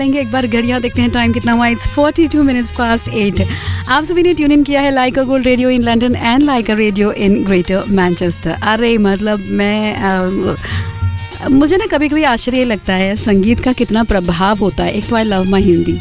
एक बार घड़ियाँ देखते हैं, टाइम कितना हुआ. It's 42 minutes past 8. आप सभी ने ट्यून इन किया है लाइका gold radio in London and Lyca radio in greater Manchester. अरे मतलब मुझे ना कभी कभी आश्चर्य लगता है संगीत का कितना प्रभाव होता है. एक तो I love my Hindi.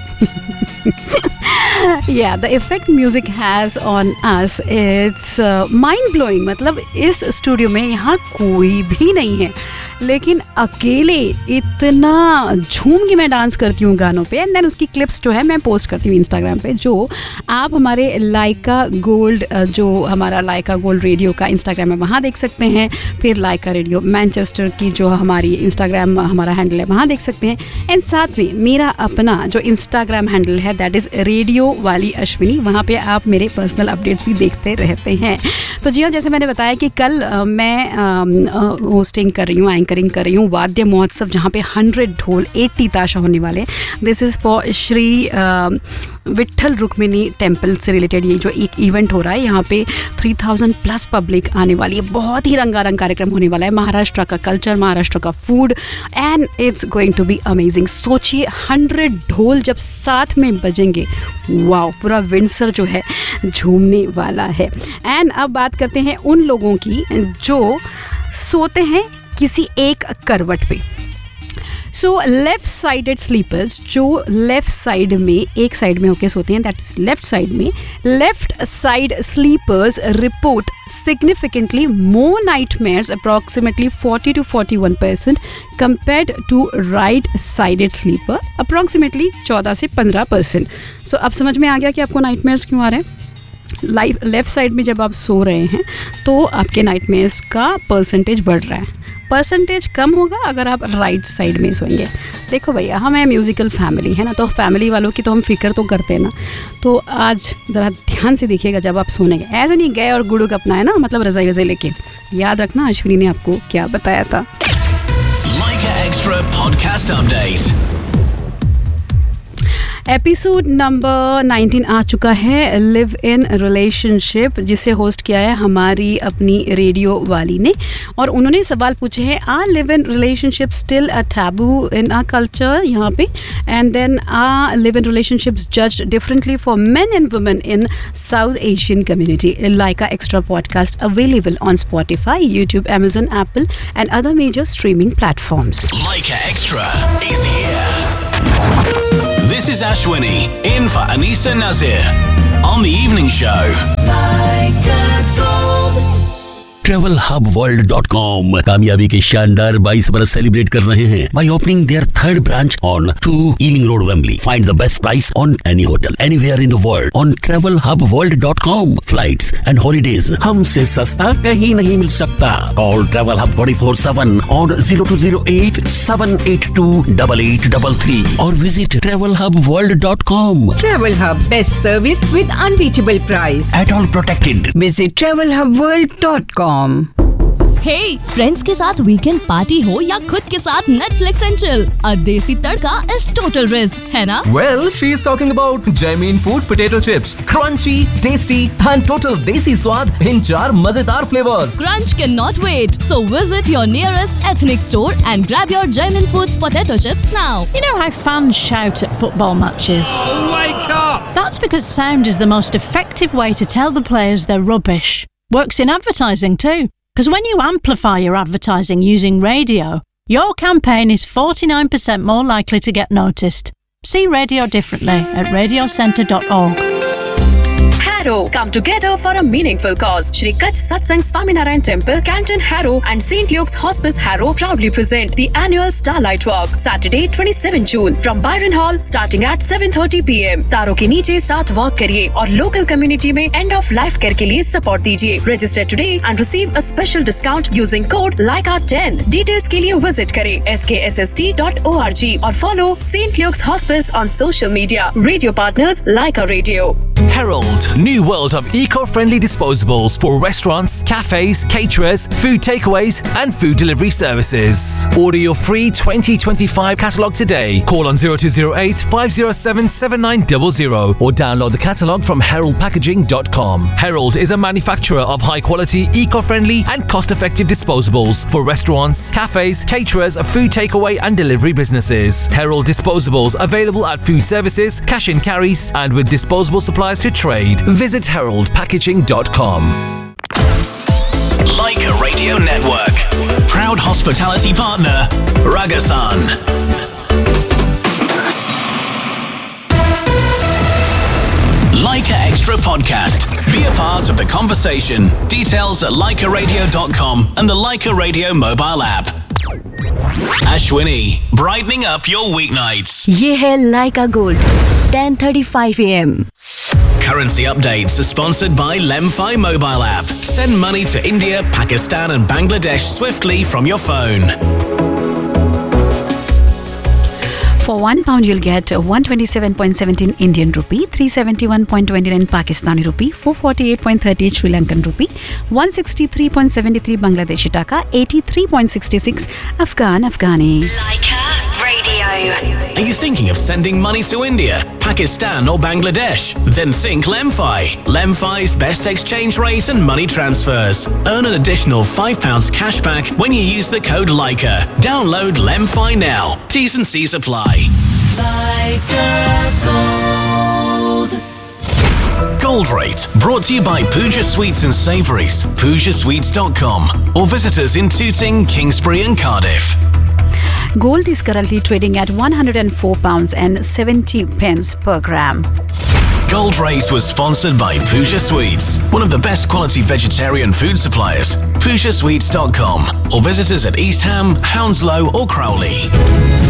Yeah, the effect music has on us, it's mind blowing. मतलब इस स्टूडियो में यहाँ कोई भी नहीं है, लेकिन अकेले इतना झूम के मैं डांस करती हूँ गानों पे. एंड देन उसकी क्लिप्स जो है मैं पोस्ट करती हूँ इंस्टाग्राम पे, जो आप हमारे लाइका गोल्ड, जो हमारा लाइका गोल्ड रेडियो का इंस्टाग्राम है वहाँ देख सकते हैं. फिर लाइका रेडियो मैनचेस्टर की जो हमारी इंस्टाग्राम हमारा हैंडल है वहाँ देख सकते हैं. एंड साथ में मेरा अपना जो इंस्टाग्राम हैंडल है दैट इज़ रेडियो वाली अश्विनी, वहाँ पे आप मेरे पर्सनल अपडेट्स भी देखते रहते हैं. तो जी हाँ, जैसे मैंने बताया कि कल मैं होस्टिंग कर रही हूँ, एंकरिंग कर रही हूँ वाद्य महोत्सव, जहाँ पे 100 ढोल 80 ताशा होने वाले. This is for Shri Vitthal Rukmini temple से रिलेटेड ये जो एक इवेंट हो रहा है. यहाँ पे 3000 प्लस पब्लिक आने वाली है. बहुत ही रंगारंग कार्यक्रम होने वाला है. महाराष्ट्र का कल्चर, महाराष्ट्र का food, and it's going to be amazing. सोचिए 100 ढोल जब साथ में बजेंगे, वाओ, पूरा विंडसर जो है झूमने वाला है. एंड अब बात करते हैं उन लोगों की जो सोते हैं किसी एक करवट पे. सो लेफ्ट साइडेड स्लीपर्स, जो लेफ्ट साइड में एक साइड में होके सोते हैं, दैट इज लेफ्ट साइड में, left side slippers report significantly more nightmares, approximately 40 to 41% compared to right sided sleeper, approximately 14 से 15%. सो अब समझ में आ गया कि आपको नाइटमेयर्स क्यों आ रहे हैं. लेफ्ट साइड में जब आप सो रहे हैं तो आपके नाइटमेयर्स का परसेंटेज बढ़ रहा है. परसेंटेज कम होगा अगर आप राइट साइड में सोएंगे. देखो भैया, हम है म्यूज़िकल फैमिली है ना, तो फैमिली वालों की तो हम फिक्र तो करते हैं ना. तो आज ज़रा ध्यान से देखिएगा जब आप सोने गए, ऐसे नहीं गए और गुड़ुक अपना है ना, मतलब रज़ाई वज़ाई लेके. याद रखना अश्विनी ने आपको क्या बताया था. Laika Extra Podcast Update. Episode number 19 आ चुका है, लिव इन रिलेशनशिप, जिसे होस्ट किया है हमारी अपनी रेडियो वाली ने. और उन्होंने सवाल पूछे हैं, are live in relationship still a taboo in our culture यहाँ पे. And then are live in relationships judged differently for main and women in south Asian community. Lyca extra podcast available on Spotify, YouTube, Amazon, Apple and other major streaming platforms. Laika Extra is here. This is Ashwini, in for Anisa Nazir, on the evening show. Laika Gold. TravelHubWorld.com कामयाबी के शानदार 22 बरस celebrate कर रहे हैं by opening their third branch on 2 Ealing Road, Wembley. Find the best price on any hotel anywhere in the world on TravelHubWorld.com. Flights and holidays हमसे सस्ता कहीं नहीं मिल सकता. Call Travel Hub 24/7 on 0208 782 8833 or visit TravelHubWorld.com. Travel Hub, best service with unbeatable price. At all protected. Visit TravelHubWorld.com. Hey, friends के साथ weekend party हो या खुद के साथ नेटफ्लिक्स एंड चिल, अ देसी तड़का इज टोटल रिस्क, है ना? Well, she is talking about Jamin Food Potato Chips. Crunchy, tasty and total desi स्वाद in 4 मजेदार flavors. Crunch cannot wait. So visit your nearest ethnic store and grab your Jamin Foods Potato Chips now. You know how fans shout at football matches? Wake up! That's because sound is the most effective way to tell the players they're rubbish. Works in advertising too. Because when you amplify your advertising using radio, your campaign is 49% more likely to get noticed. See radio differently at radiocentre.org. Harrow come together for a meaningful cause. Shri Kutch Satsang Swaminarayan Temple, Canton, Harrow and St. Luke's Hospice, Harrow proudly present the annual Starlight Walk, Saturday 27 June from Byron Hall starting at 7:30 p.m. तारों के नीचे साथ walk करिए और local community में end of life care के लिए support दीजिए. Register today and receive a special discount using code LAIKA10. Details के लिए विजिट करें skssst.org और follow St. Luke's Hospice on social media. Radio partners Laika Radio. Herald, new world of eco-friendly disposables for restaurants, cafes, caterers, food takeaways and food delivery services. Order your free 2025 catalogue today. Call on 0208 507 7900 or download the catalogue from heraldpackaging.com. Herald is a manufacturer of high-quality, eco-friendly and cost-effective disposables for restaurants, cafes, caterers, food takeaway and delivery businesses. Herald disposables available at food services, cash and carries and with disposable supplies to trade. Visit heraldpackaging.com. Leica Radio Network. Proud hospitality partner, Ragasan. Leica Extra Podcast. Be a part of the conversation. Details at leicaradio.com and the Leica Radio mobile app. Ashwini, brightening up your weeknights. ये है Leica Gold 10:35 AM. Currency updates are sponsored by Lemfi mobile app. Send money to India, Pakistan and Bangladesh swiftly from your phone. For £1, you'll get 127.17 Indian rupee, 371.29 Pakistani rupee, 448.38 Sri Lankan rupee, 163.73 Bangladeshi taka, 83.66 Afghani. Leica Radio. Are you thinking of sending money to India, Pakistan or Bangladesh? Then think Lemfi. Lemfi's best exchange rate and money transfers. Earn an additional £5 cashback when you use the code Leica. Download Lemfi now. T's and C's apply. Leica Gold. Gold Rate, brought to you by Pooja Sweets and Savouries, PoojaSweets.com, or visit us in Tooting, Kingsbury and Cardiff. Gold is currently trading at £104 and 70 pence per gram. Gold Rate was sponsored by Pooja Sweets, one of the best quality vegetarian food suppliers. PoojaSweets.com, or visit us at East Ham, Hounslow or Crowley.